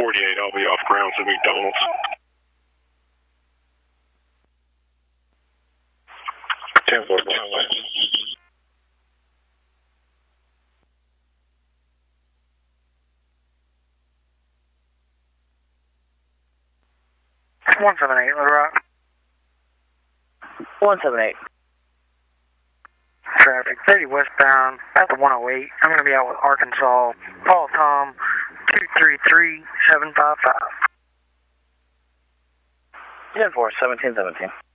48, I'll be off grounds at McDonald's. Ten-4, One 178, Little Rock. 178. Traffic 30 westbound at the 108. I'm going to be out with Arkansas. Paul Tom 233755. 10-4, 1717.